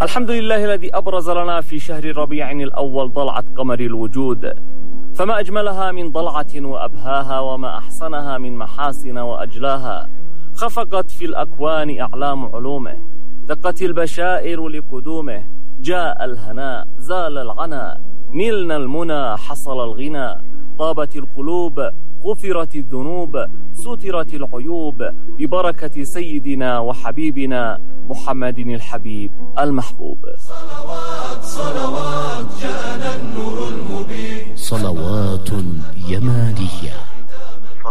الحمد لله الذي أبرز لنا في شهر ربيع الأول ضلعة قمر الوجود، فما أجملها من ضلعة وأبهاها، وما أحسنها من محاسن وأجلاها. خفقت في الأكوان أعلام علومه، دقت البشائر لقدومه. جاء الهناء زال العنا، نلنا المنى حصل الغنى. طابت القلوب غفرت الذنوب، سترت العيوب ببركة سيدنا وحبيبنا محمد الحبيب المحبوب. صلوات صلوات جاءنا النور المبين، صلوات يمانية